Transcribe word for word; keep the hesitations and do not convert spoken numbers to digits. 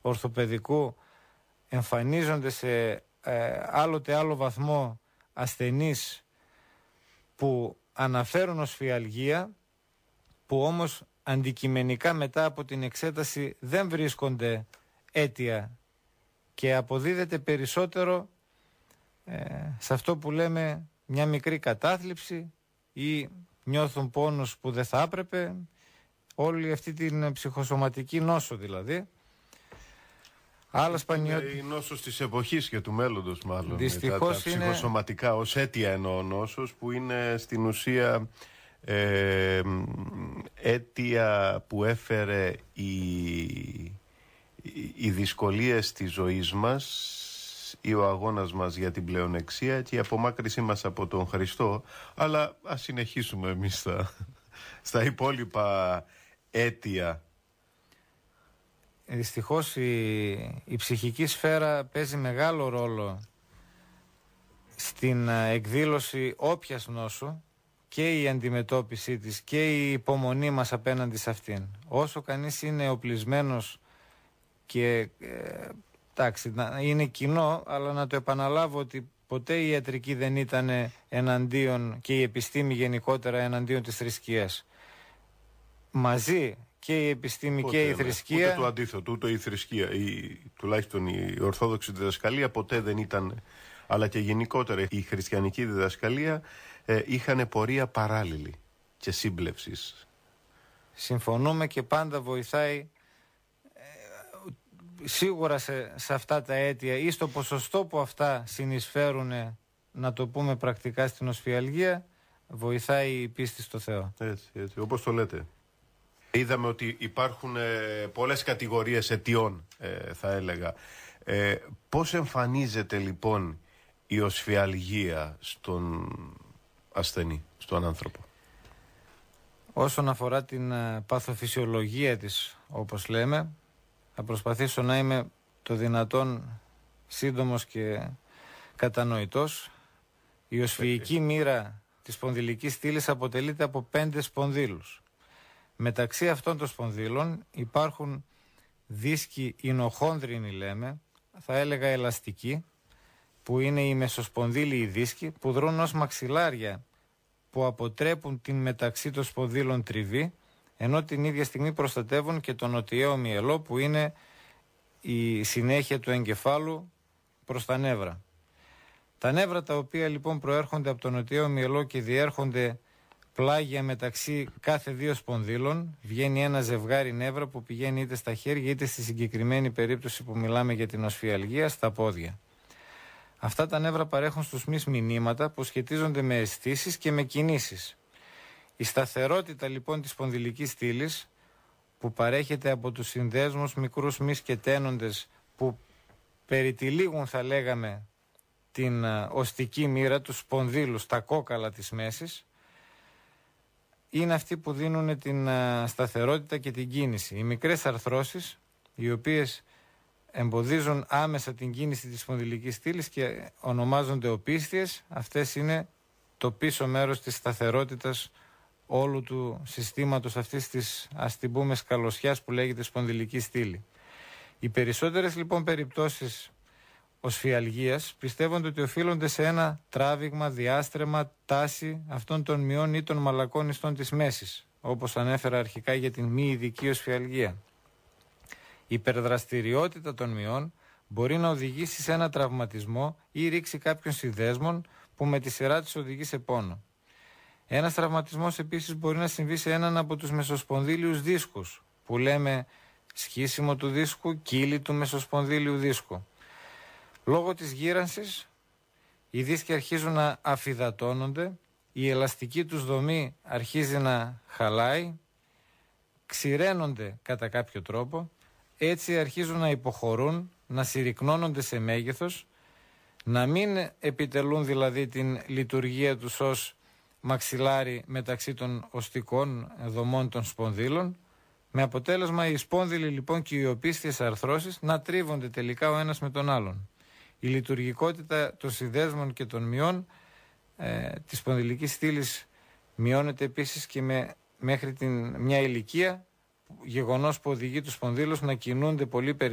ορθοπαιδικού εμφανίζονται σε ε, άλλοτε άλλο βαθμό ασθενείς που αναφέρουν ως φυαλγία, που όμως αντικειμενικά μετά από την εξέταση δεν βρίσκονται αίτια και αποδίδεται περισσότερο ε, σε αυτό που λέμε μια μικρή κατάθλιψη ή νιώθουν πόνος που δεν θα έπρεπε, όλη αυτή την ψυχοσωματική νόσο δηλαδή. Άλλα σπανιό... Είναι η νόσος της εποχής και του μέλλοντος μάλλον. Δυστυχώς τα, τα είναι... ψυχοσωματικά ως αίτια εννοώ νόσος, που είναι στην ουσία ε, αίτια που έφερε οι, οι δυσκολίες της ζωής μας ή ο αγώνας μας για την πλεονεξία και η απομάκρυσή μας από τον Χριστό. Αλλά ας συνεχίσουμε εμείς στα, στα υπόλοιπα αίτια. Δυστυχώς η, η ψυχική σφαίρα παίζει μεγάλο ρόλο στην εκδήλωση όποιας νόσου και η αντιμετώπιση της και η υπομονή μας απέναντι σε αυτήν. Όσο κανείς είναι οπλισμένος και ε, εντάξει, είναι κοινό, αλλά να το επαναλάβω ότι ποτέ η ιατρική δεν ήταν εναντίον και η επιστήμη γενικότερα εναντίον της θρησκείας. Μαζί και η επιστήμη ποτέ, και η θρησκεία. Ούτε το αντίθετο, ούτε η θρησκεία, η, τουλάχιστον η ορθόδοξη διδασκαλία ποτέ δεν ήταν, αλλά και γενικότερα η χριστιανική διδασκαλία ε, είχαν πορεία παράλληλη και σύμπλευσης. Συμφωνούμε και πάντα βοηθάει ε, σίγουρα σε, σε αυτά τα αίτια ή στο ποσοστό που αυτά συνεισφέρουν, να το πούμε πρακτικά, στην οσφιαλγία, βοηθάει η πίστη στο Θεό. Έτσι, έτσι, όπως το λέτε. Είδαμε ότι υπάρχουν ε, πολλές κατηγορίες αιτιών, ε, θα έλεγα. Ε, πώς εμφανίζεται λοιπόν η οσφιαλγία στον ασθενή, στον άνθρωπο? Όσον αφορά την ε, παθοφυσιολογία της, όπως λέμε, θα προσπαθήσω να είμαι το δυνατόν σύντομος και κατανοητός. Η οσφιική μοίρα της σπονδυλικής στήλης αποτελείται από πέντε σπονδύλους. Μεταξύ αυτών των σπονδύλων υπάρχουν δίσκοι ινοχόνδρινοι, λέμε, θα έλεγα ελαστικοί, που είναι οι μεσοσπονδύλιοι δίσκοι, που δρούν ως μαξιλάρια που αποτρέπουν την μεταξύ των σπονδύλων τριβή, ενώ την ίδια στιγμή προστατεύουν και τον νοτιαίο μυελό, που είναι η συνέχεια του εγκεφάλου προς τα νεύρα. Τα νεύρα, τα οποία λοιπόν προέρχονται από τον νοτιαίο μυελό και διέρχονται πλάγια μεταξύ κάθε δύο σπονδύλων, βγαίνει ένα ζευγάρι νεύρα που πηγαίνει είτε στα χέρια είτε στη συγκεκριμένη περίπτωση που μιλάμε για την οσφιαλγία στα πόδια. Αυτά τα νεύρα παρέχουν στους μυς μηνύματα που σχετίζονται με αισθήσεις και με κινήσεις. Η σταθερότητα λοιπόν της σπονδυλικής στήλης, που παρέχεται από τους συνδέσμους μικρούς μυς και τένοντες που περιτυλίγουν, θα λέγαμε, την uh, οστική μοίρα, τους σπονδύλους, τα κόκαλα της μέσης, είναι αυτοί που δίνουν την uh, σταθερότητα και την κίνηση. Οι μικρές αρθρώσεις, οι οποίες εμποδίζουν άμεσα την κίνηση της σπονδυλικής στήλης και ονομάζονται οπίστιες, αυτές είναι το πίσω μέρος της σταθερότητας όλου του συστήματος αυτής της, ας την πούμε, σκαλωσιάς που λέγεται σπονδυλική στήλη. Οι περισσότερες λοιπόν περιπτώσεις οσφιαλγίας πιστεύονται ότι οφείλονται σε ένα τράβηγμα, διάστρεμα, τάση αυτών των μειών ή των μαλακών ιστών της μέσης, όπως ανέφερα αρχικά για την μη ειδική οσφιαλγία. Η υπερδραστηριότητα των μειών μπορεί να οδηγήσει σε ένα τραυματισμό ή ρήξη κάποιων συνδέσμων που με τη σειρά τους οδηγεί σε πόνο. Ένας τραυματισμός επίσης μπορεί να συμβεί σε έναν από τους μεσοσπονδύλιους δίσκους, που λέμε σχίσιμο του δίσκου, κύλη του μεσοσπονδύλιου δίσκου. Λόγω της γύρανσης, οι δίσκοι αρχίζουν να αφυδατώνονται, η ελαστική τους δομή αρχίζει να χαλάει, ξηραίνονται κατά κάποιο τρόπο, έτσι αρχίζουν να υποχωρούν, να συρρυκνώνονται σε μέγεθος, να μην επιτελούν δηλαδή την λειτουργία τους ως μαξιλάρι μεταξύ των οστικών δομών των σπονδύλων, με αποτέλεσμα οι σπόνδυλοι λοιπόν και οι οπίστιες αρθρώσεις να τρίβονται τελικά ο ένας με τον άλλον. Η λειτουργικότητα των συνδέσμων και των μειών ε, της σπονδυλικής στήλης μειώνεται επίσης και με, μέχρι την, μια ηλικία, γεγονός που οδηγεί τους σπονδύλους να κινούνται πολύ περισσότερο